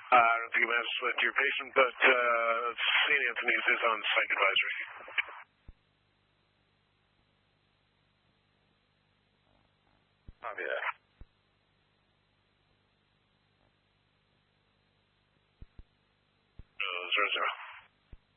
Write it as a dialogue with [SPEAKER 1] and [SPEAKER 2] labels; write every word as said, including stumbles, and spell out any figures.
[SPEAKER 1] Uh, I don't think you managed to select your patient, but uh, Saint Anthony's is on psych advisory. Copy that. Uh, zero zero.